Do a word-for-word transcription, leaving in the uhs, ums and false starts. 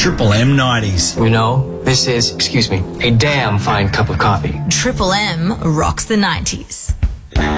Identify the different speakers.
Speaker 1: Triple M nineties.
Speaker 2: You know, this is, excuse me, a damn fine cup of coffee.
Speaker 3: Triple M rocks the nineties.